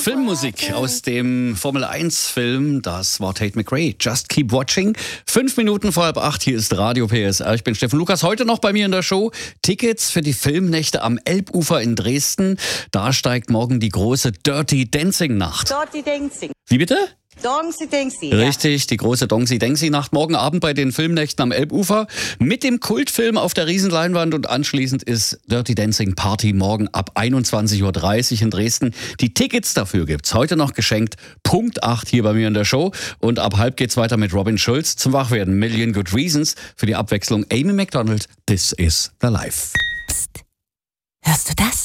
Filmmusik aus dem Formel-1-Film. Das war Tate McRae. Just Keep Watching. 5 Minuten vor 7:30. Hier ist Radio PSR. Ich bin Steffen Lukas. Heute noch bei mir in der Show Tickets für die Filmnächte am Elbufer in Dresden. Da steigt morgen die große Dirty Dancing Nacht. Dirty Dancing. Wie bitte? Dongsi Dengsi. Richtig, die große Dongsi Dengsi Nacht morgen Abend bei den Filmnächten am Elbufer mit dem Kultfilm auf der Riesenleinwand und anschließend ist Dirty Dancing Party morgen ab 21:30 Uhr in Dresden. Die Tickets dafür gibt's heute noch geschenkt. Punkt 8 hier bei mir in der Show und ab 7:30 geht's weiter mit Robin Schulz zum Wachwerden. Million Good Reasons für die Abwechslung. Amy Macdonald, This is the Life. Psst. Hörst du das?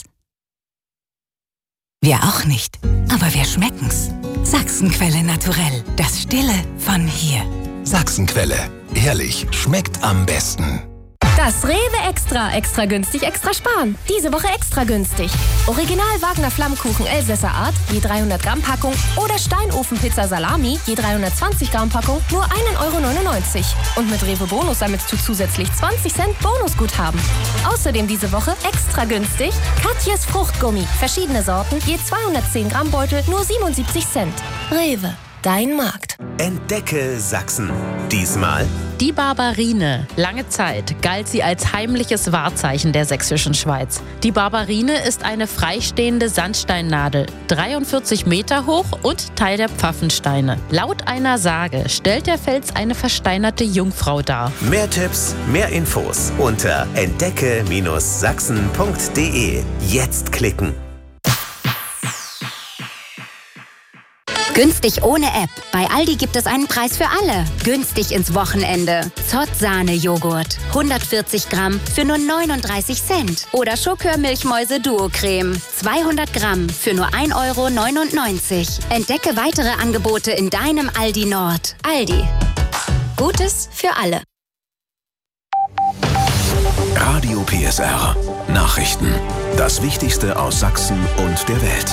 Wir auch nicht, aber wir schmecken's. Sachsenquelle Naturell, das Stille von hier. Sachsenquelle, ehrlich, schmeckt am besten. Das Rewe Extra günstig, extra sparen. Diese Woche extra günstig. Original Wagner Flammkuchen Elsässer Art, je 300 Gramm Packung oder Steinofenpizza Salami, je 320 Gramm Packung, nur 1,99 €. Und mit Rewe Bonus sammelst du zusätzlich 20 Cent Bonusguthaben. Außerdem diese Woche extra günstig Katjes Fruchtgummi, verschiedene Sorten, je 210 Gramm Beutel, nur 77 Cent. Rewe, dein Markt. Entdecke Sachsen. Diesmal die Barbarine. Lange Zeit galt sie als heimliches Wahrzeichen der sächsischen Schweiz. Die Barbarine ist eine freistehende Sandsteinnadel, 43 Meter hoch und Teil der Pfaffensteine. Laut einer Sage stellt der Fels eine versteinerte Jungfrau dar. mehr Tipps, mehr Infos unter entdecke-sachsen.de. Jetzt klicken. Günstig ohne App. Bei Aldi gibt es einen Preis für alle. Günstig ins Wochenende. Zott-Sahne-Joghurt. 140 Gramm für nur 39 Cent. Oder Schokör-Milchmäuse Duo-Creme. 200 Gramm für nur 1,99 €. Entdecke weitere Angebote in deinem Aldi Nord. Aldi. Gutes für alle. Radio PSR. Nachrichten. Das Wichtigste aus Sachsen und der Welt.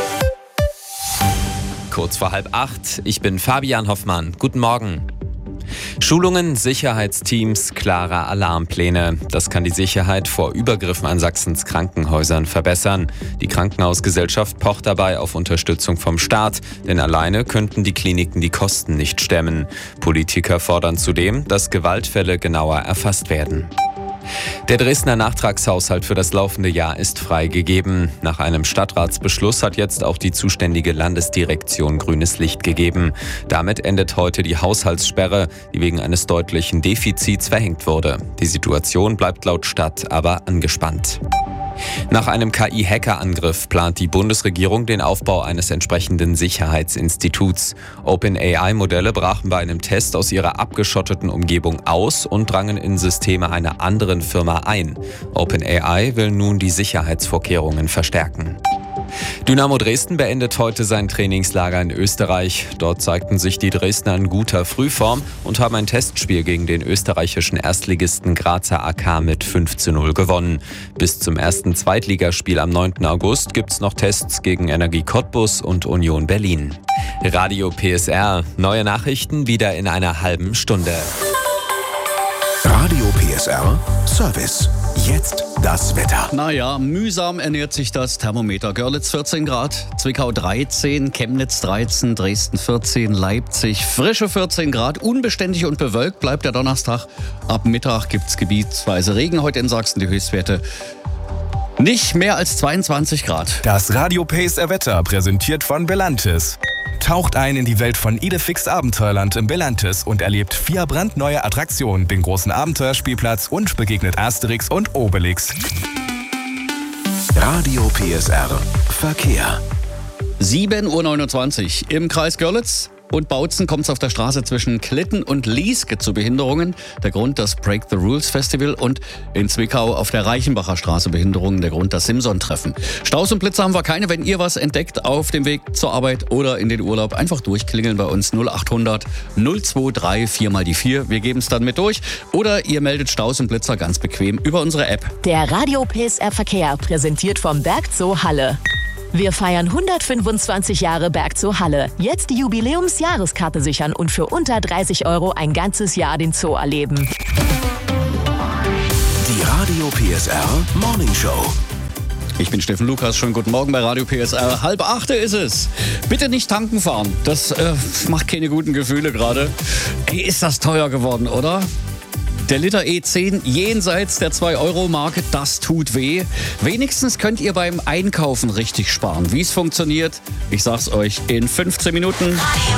Kurz vor 7:30. Ich bin Fabian Hoffmann. Guten Morgen. Schulungen, Sicherheitsteams, klare Alarmpläne. Das kann die Sicherheit vor Übergriffen an Sachsens Krankenhäusern verbessern. Die Krankenhausgesellschaft pocht dabei auf Unterstützung vom Staat, denn alleine könnten die Kliniken die Kosten nicht stemmen. Politiker fordern zudem, dass Gewaltfälle genauer erfasst werden. Der Dresdner Nachtragshaushalt für das laufende Jahr ist freigegeben. Nach einem Stadtratsbeschluss hat jetzt auch die zuständige Landesdirektion grünes Licht gegeben. Damit endet heute die Haushaltssperre, die wegen eines deutlichen Defizits verhängt wurde. Die Situation bleibt laut Stadt aber angespannt. Nach einem KI-Hackerangriff plant die Bundesregierung den Aufbau eines entsprechenden Sicherheitsinstituts. OpenAI-Modelle brachen bei einem Test aus ihrer abgeschotteten Umgebung aus und drangen in Systeme einer anderen Firma ein. OpenAI will nun die Sicherheitsvorkehrungen verstärken. Dynamo Dresden beendet heute sein Trainingslager in Österreich. Dort zeigten sich die Dresdner in guter Frühform und haben ein Testspiel gegen den österreichischen Erstligisten Grazer AK mit 5:0 gewonnen. Bis zum ersten Zweitligaspiel am 9. August gibt's noch Tests gegen Energie Cottbus und Union Berlin. Radio PSR, neue Nachrichten wieder in einer halben Stunde. Radio PSR Service. Jetzt das Wetter. Naja, mühsam ernährt sich das Thermometer. Görlitz 14 Grad, Zwickau 13, Chemnitz 13, Dresden 14, Leipzig frische 14 Grad. Unbeständig und bewölkt bleibt der Donnerstag. Ab Mittag gibt's gebietsweise Regen. Heute in Sachsen die Höchstwerte nicht mehr als 22 Grad. Das Radio PSR Wetter präsentiert von Belantis. Taucht ein in die Welt von Idefix Abenteuerland im Belantis und erlebt 4 brandneue Attraktionen, den großen Abenteuerspielplatz und begegnet Asterix und Obelix. Radio PSR Verkehr. 7:29 Uhr im Kreis Görlitz und Bautzen kommt es auf der Straße zwischen Klitten und Lieske zu Behinderungen. Der Grund das Break the Rules Festival und in Zwickau auf der Reichenbacher Straße Behinderungen. Der Grund das Simson-Treffen. Staus und Blitze haben wir keine. Wenn ihr was entdeckt auf dem Weg zur Arbeit oder in den Urlaub, einfach durchklingeln bei uns 0800 023 4 mal die 4. Wir geben es dann mit durch. Oder ihr meldet Staus und Blitzer ganz bequem über unsere App. Der Radio PSR Verkehr präsentiert vom Bergzoo Halle. Wir feiern 125 Jahre Bergzoo Halle. Jetzt die Jubiläumsjahreskarte sichern und für unter 30 € ein ganzes Jahr den Zoo erleben. Die Radio PSR Morning Show. Ich bin Steffen Lukas, schönen guten Morgen bei Radio PSR. 7:30 ist es. Bitte nicht tanken fahren, das macht keine guten Gefühle gerade. Ey, ist das teuer geworden, oder? Der Liter E10 jenseits der 2-Euro-Marke, das tut weh. Wenigstens könnt ihr beim Einkaufen richtig sparen. Wie es funktioniert, ich sag's euch in 15 Minuten.